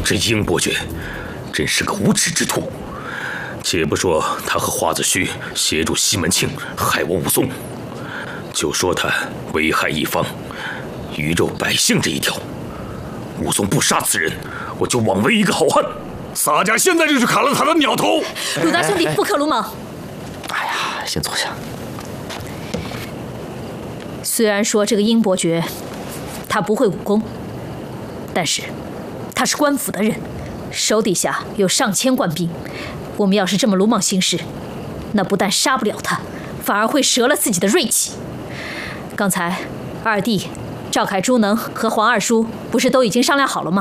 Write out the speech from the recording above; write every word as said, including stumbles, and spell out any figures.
这英伯爵真是个无耻之徒。且不说他和花子虚协助西门庆害我武松，就说他危害一方、鱼肉百姓这一条，武松不杀此人，我就枉为一个好汉。洒家现在就去砍了他的鸟头！ 鲁大兄弟，不可鲁莽。 哎呀，先坐下。 虽然说这个英伯爵他不会武功，但是他是官府的人，手底下有上千官兵。我们要是这么鲁莽行事，那不但杀不了他，反而会折了自己的锐气。刚才二弟、赵凯、朱能和黄二叔不是都已经商量好了吗？